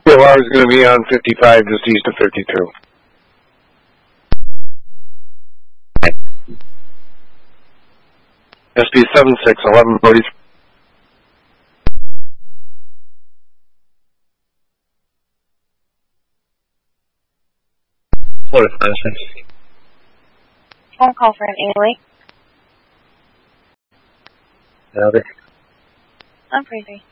PLR is going to be on 55 just east of 52. SB 7611 Bodie. Phone call for an Ely. Howdy. I'm crazy.